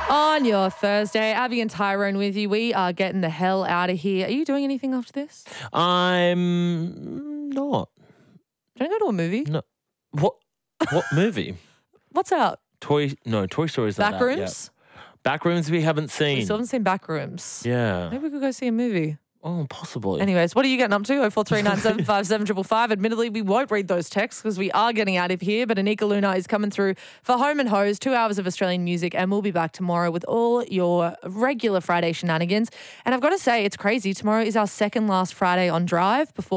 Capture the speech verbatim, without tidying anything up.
On your Thursday, Abby and Tyrone with you. We are getting the hell out of here. Are you doing anything after this? I'm not. Don't go to a movie. No. What? What movie? What's out? Toy? No, Toy Story's not out yet. Backrooms? Backrooms we haven't seen. We still haven't seen Backrooms. Yeah. Maybe we could go see a movie. Oh, possibly. Anyways, what are you getting up to? oh four three nine seven five seven five five. Admittedly, we won't read those texts because we are getting out of here, but Anika Luna is coming through for Home and Hose, two hours of Australian music, and we'll be back tomorrow with all your regular Friday shenanigans. And I've got to say, it's crazy. Tomorrow is our second last Friday on Drive before